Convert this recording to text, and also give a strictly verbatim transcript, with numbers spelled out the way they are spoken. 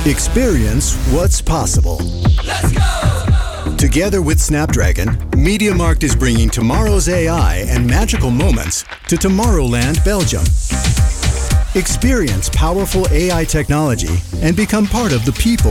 Experience what's possible. Let's go! Together with Snapdragon, MediaMarkt is bringing tomorrow's A I and magical moments to Tomorrowland, Belgium. Experience powerful A I technology and become part of the people